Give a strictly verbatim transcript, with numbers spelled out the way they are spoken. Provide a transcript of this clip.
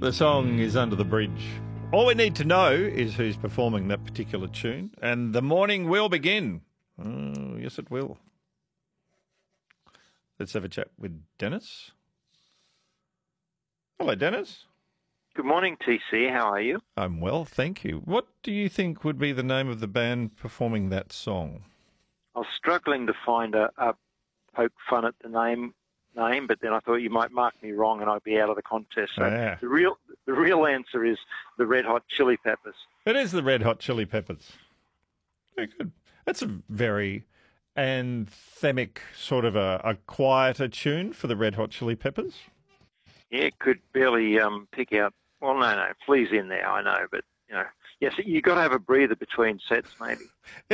The song is Under the Bridge. All we need to know is who's performing that particular tune, and the morning will begin. Oh, yes, it will. Let's have a chat with Dennis. Hello, Dennis. Good morning, T C. How are you? I'm well, thank you. What do you think would be the name of the band performing that song? I was struggling to find a, a poke fun at the name, name, but then I thought you might mark me wrong and I'd be out of the contest. So Ah. the real the real answer is the Red Hot Chili Peppers. It is the Red Hot Chili Peppers. Very good. That's a very anthemic, sort of a, a quieter tune for the Red Hot Chili Peppers. Yeah, could barely um, pick out. Well, no, no, Flea's in there, I know, but you know, yes, you got to have a breather between sets, maybe.